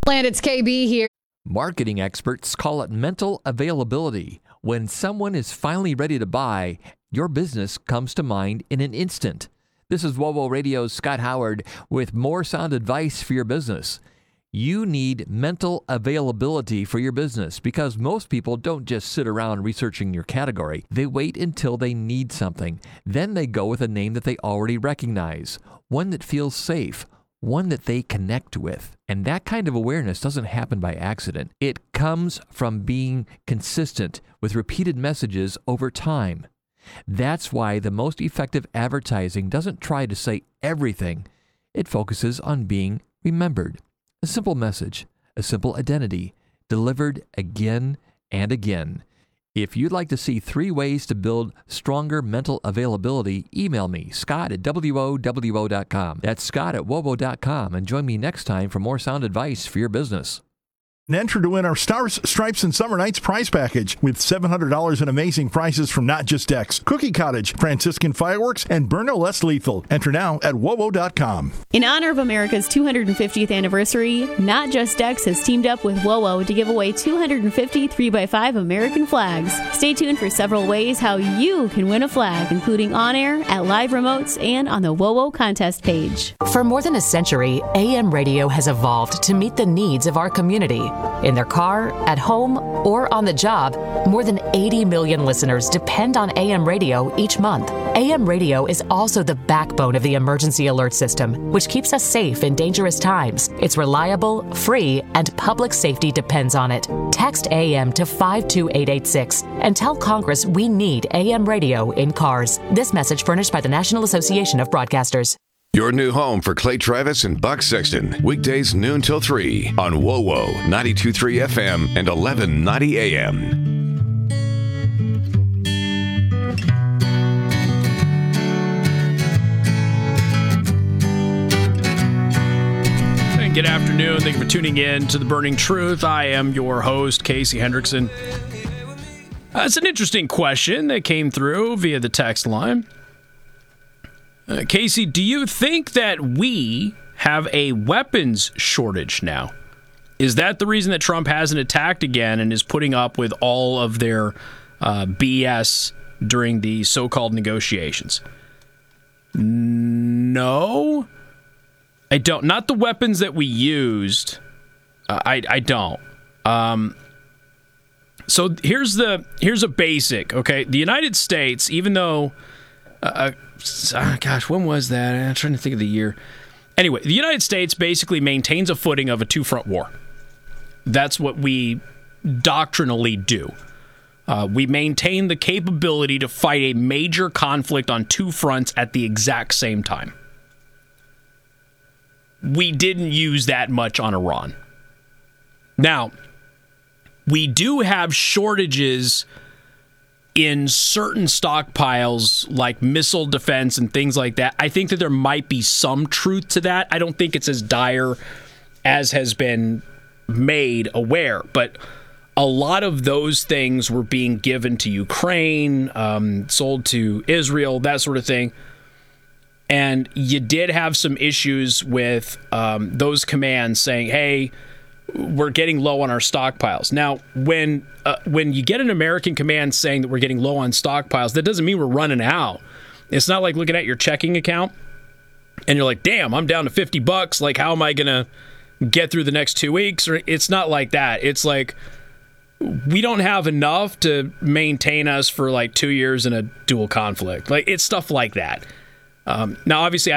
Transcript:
It's KB here. Marketing experts call it mental availability. When someone is finally ready to buy, your business comes to mind in an instant. This is WOWO Radio's Scott Howard with more sound advice for your business. You need mental availability for your business because most people don't just sit around researching your category. They wait until they need something. Then they go with a name that they already recognize, one that feels safe, one that they connect with. And that kind of awareness doesn't happen by accident. It comes from being consistent with repeated messages over time. That's why the most effective advertising doesn't try to say everything. It focuses on being remembered. A simple message, a simple identity, delivered again and again. If you'd like to see 3 ways to build stronger mental availability, email me, scott@WOWO.com. That's scott@WOWO.com, and join me next time for more sound advice for your business. And enter to win our Stars, Stripes, and Summer Nights prize package with $700 in amazing prizes from Not Just Decks, Cookie Cottage, Franciscan Fireworks, and Burn No Less Lethal. Enter now at WOWO.com. In honor of America's 250th anniversary, Not Just Decks has teamed up with WOWO to give away 250 3x5 American flags. Stay tuned for several ways how you can win a flag, including on air, at live remotes, and on the WOWO contest page. For more than a century, AM radio has evolved to meet the needs of our community. In their car, at home, or on the job, more than 80 million listeners depend on AM radio each month. AM radio is also the backbone of the emergency alert system, which keeps us safe in dangerous times. It's reliable, free, and public safety depends on it. Text AM to 52886 and tell Congress we need AM radio in cars. This message furnished by the National Association of Broadcasters. Your new home for Clay Travis and Buck Sexton. Weekdays noon till 3 on WOWO 92.3 FM and 1190 AM. Good afternoon. Thank you for tuning in to The Burning Truth. I am your host, Casey Hendrickson. It's an interesting question that came through via the text line. Casey, do you think that we have a weapons shortage now? Is that the reason that Trump hasn't attacked again and is putting up with all of their BS during the so-called negotiations? No, I don't. Not the weapons that we used. I don't. So here's a basic. Okay, the United States, even though. When was that? I'm trying to think of the year. Anyway, the United States basically maintains a footing of a two-front war. That's what we doctrinally do. We maintain the capability to fight a major conflict on two fronts at the exact same time. We didn't use that much on Iran. Now, we do have shortages in certain stockpiles like missile defense and things like that. I think that there might be some truth to that. I don't think it's as dire as has been made aware, but a lot of those things were being given to Ukraine, sold to Israel, that sort of thing. And you did have some issues with those commands saying, hey, we're getting low on our stockpiles. Now, when you get an American command saying that we're getting low on stockpiles, that doesn't mean we're running out. It's not like looking at your checking account and you're like, damn, I'm down to $50. Like, how am I going to get through the next 2 weeks? Or it's not like that. It's like, we don't have enough to maintain us for like 2 years in a dual conflict. Like, it's stuff like that. Now, obviously,